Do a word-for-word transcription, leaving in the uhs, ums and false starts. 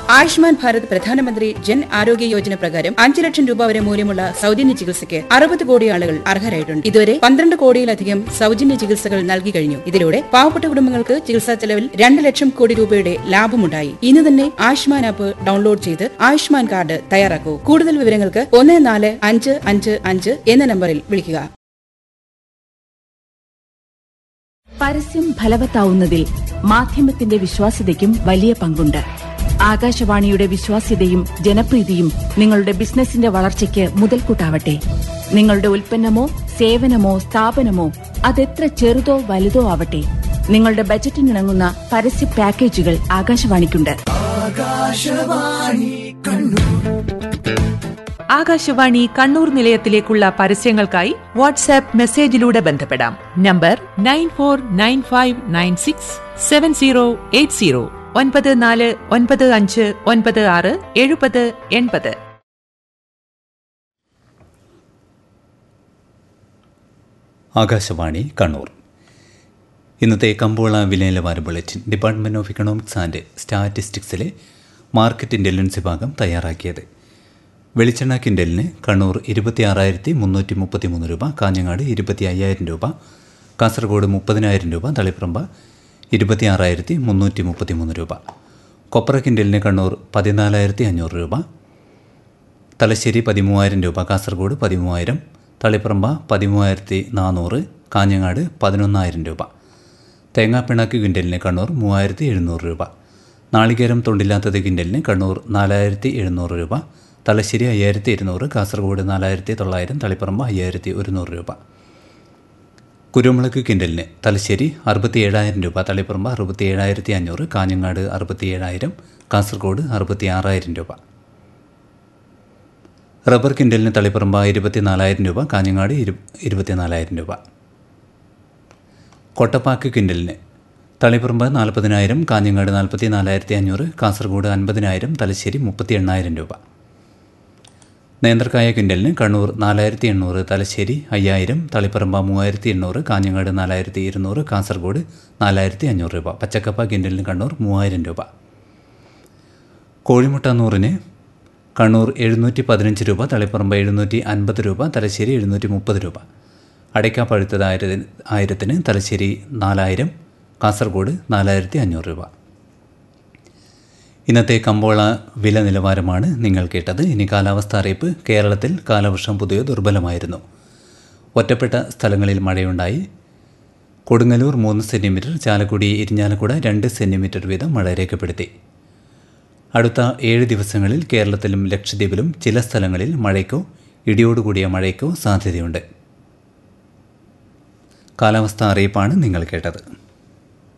ആയുഷ്മാൻ ഭാരത് പ്രധാനമന്ത്രി ജൻ ആരോഗ്യ യോജന പ്രകാരം അഞ്ച് ലക്ഷം രൂപ വരെ മൂല്യമുള്ള സൗജന്യ ചികിത്സയ്ക്ക് അറുപത് കോടി ആളുകൾ അർഹരായിട്ടുണ്ട്. ഇതുവരെ പന്ത്രണ്ട് കോടിയിലധികം സൗജന്യ ചികിത്സകൾ നൽകി കഴിഞ്ഞു. ഇതിലൂടെ പാവപ്പെട്ട കുടുംബങ്ങൾക്ക് ചികിത്സാ ചെലവിൽ രണ്ട് ലക്ഷം കോടി രൂപയുടെ ലാഭമുണ്ടായി. ഇന്ന് തന്നെ ആയുഷ്മാൻ ആപ്പ് ഡൗൺലോഡ് ചെയ്ത് ആയുഷ്മാൻ കാർഡ് തയ്യാറാക്കൂ. കൂടുതൽ വിവരങ്ങൾക്ക് ഒന്ന് നാല് അഞ്ച് അഞ്ച് അഞ്ച് എന്ന നമ്പറിൽ വിളിക്കുക. പരസ്യം ഫലവത്താവുന്നതിൽ മാധ്യമത്തിന്റെ വിശ്വാസ്യതയ്ക്കും വലിയ പങ്കുണ്ട്. ആകാശവാണിയുടെ വിശ്വാസ്യതയും ജനപ്രീതിയും നിങ്ങളുടെ ബിസിനസിന്റെ വളർച്ചയ്ക്ക് മുതൽക്കൂട്ടാവട്ടെ. നിങ്ങളുടെ ഉൽപ്പന്നമോ സേവനമോ സ്ഥാപനമോ അതെത്ര ചെറുതോ വലുതോ ആവട്ടെ, നിങ്ങളുടെ ബജറ്റിനിണങ്ങുന്ന പരസ്യ പാക്കേജുകൾ ആകാശവാണിക്കുണ്ട്. ആകാശവാണി കണ്ണൂർ നിലയത്തിലേക്കുള്ള പരസ്യങ്ങൾക്കായി വാട്സാപ്പ് മെസ്സേജിലൂടെ ബന്ധപ്പെടാം. Number nine four nine five nine six seven zero eight zero ഒൻപത് നാല് ഒൻപത് അഞ്ച് ഒൻപത് ആറ് എഴുപത് എൺപത്. ആകാശവാണി കണ്ണൂർ. ഇന്നത്തെ കമ്പോള വില നിലവാര bulletin department of economics and സ്റ്റാറ്റിസ്റ്റിക്സിലെ market intelligence വിഭാഗം തയ്യാറാക്കിയത്. വെളിച്ചെണ്ണ കിൻഡലിന് കണ്ണൂർ ഇരുപത്തി ആറായിരത്തി മുന്നൂറ്റി മുപ്പത്തി മൂന്ന് രൂപ, കാഞ്ഞങ്ങാട് ഇരുപത്തി അയ്യായിരം രൂപ, കാസർഗോഡ് മുപ്പതിനായിരം രൂപ, തളിപ്പറമ്പ് ഇരുപത്തി ആറായിരത്തി മുന്നൂറ്റി മുപ്പത്തി മൂന്ന് രൂപ. കൊപ്ര കിൻഡലിന് കണ്ണൂർ പതിനാലായിരത്തി അഞ്ഞൂറ് രൂപ, തലശ്ശേരി പതിമൂവായിരം രൂപ, കാസർഗോഡ് പതിമൂവായിരം, തളിപ്പറമ്പ് പതിമൂവായിരത്തി നാനൂറ്, കാഞ്ഞങ്ങാട് പതിനൊന്നായിരം രൂപ. തേങ്ങാപ്പിണ്ണാക്ക് കിൻഡലിന് കണ്ണൂർ മൂവായിരത്തി എഴുന്നൂറ് രൂപ. നാളികേരം തൊണ്ടില്ലാത്തത് കിൻഡലിന് കണ്ണൂർ നാലായിരത്തി എഴുന്നൂറ് രൂപ, തലശ്ശേരി അയ്യായിരത്തി ഇരുന്നൂറ്, കാസർഗോഡ് നാലായിരത്തി തൊള്ളായിരം, തളിപ്പറമ്പ് അയ്യായിരത്തി ഒരുന്നൂറ് രൂപ. കുരുമുളക് കിൻഡലിന് തലശ്ശേരി അറുപത്തി ഏഴായിരം രൂപ, തളിപ്പറമ്പ് അറുപത്തി ഏഴായിരത്തി അഞ്ഞൂറ്, കാഞ്ഞങ്ങാട് അറുപത്തി ഏഴായിരം, കാസർഗോഡ് അറുപത്തി ആറായിരം രൂപ. റബ്ബർ കിൻഡലിന് തളിപ്പറമ്പ് ഇരുപത്തി നാലായിരം രൂപ, കാഞ്ഞങ്ങാട് ഇരു ഇരുപത്തിനാലായിരം രൂപ. കൊട്ടപ്പാക്ക് കിൻഡലിന് തളിപ്പറമ്പ് നാൽപ്പതിനായിരം, കാഞ്ഞങ്ങാട് നാൽപ്പത്തി നാലായിരത്തി അഞ്ഞൂറ്, കാസർഗോഡ് അൻപതിനായിരം, തലശ്ശേരി മുപ്പത്തി എണ്ണായിരം രൂപ. നേന്ത്രക്കായ കിൻഡലിന് കണ്ണൂർ നാലായിരത്തി എണ്ണൂറ്, തലശ്ശേരി അയ്യായിരം, തളിപ്പറമ്പ് മൂവായിരത്തി എണ്ണൂറ്, കാഞ്ഞങ്ങാട് നാലായിരത്തി ഇരുന്നൂറ്, കാസർഗോഡ് നാലായിരത്തി അഞ്ഞൂറ് രൂപ. പച്ചക്കപ്പ കിൻഡലിന് കണ്ണൂർ മൂവായിരം രൂപ. കോഴിമുട്ട നൂറിന് കണ്ണൂർ എഴുന്നൂറ്റി പതിനഞ്ച് രൂപ, തളിപ്പറമ്പ് എഴുന്നൂറ്റി അൻപത് രൂപ, തലശ്ശേരി എഴുന്നൂറ്റി മുപ്പത് രൂപ. അടയ്ക്ക പഴുത്തത് ആയിരത്തിന് ആയിരത്തിന് തലശ്ശേരി നാലായിരം, കാസർഗോഡ് നാലായിരത്തി അഞ്ഞൂറ് രൂപ. ഇന്നത്തെ കമ്പോള വില നിലവാരമാണ് നിങ്ങൾ കേട്ടത്. ഇനി കാലാവസ്ഥ അറിയിപ്പ്. കേരളത്തിൽ കാലവർഷം പൊതുവെ ദുർബലമായിരുന്നു. ഒറ്റപ്പെട്ട സ്ഥലങ്ങളിൽ മഴയുണ്ടായി. കൊടുങ്ങല്ലൂർ മൂന്ന് സെൻറ്റിമീറ്റർ, ചാലക്കുടി ഇരിഞ്ഞാലക്കുട രണ്ട് സെൻറ്റിമീറ്റർ വീതം മഴ രേഖപ്പെടുത്തി. അടുത്ത ഏഴ് ദിവസങ്ങളിൽ കേരളത്തിലും ലക്ഷദ്വീപിലും ചില സ്ഥലങ്ങളിൽ മഴയ്ക്കോ ഇടിയോടുകൂടിയ മഴയ്ക്കോ സാധ്യതയുണ്ട്. കാലാവസ്ഥ അറിയിപ്പാണ് നിങ്ങൾ കേട്ടത്.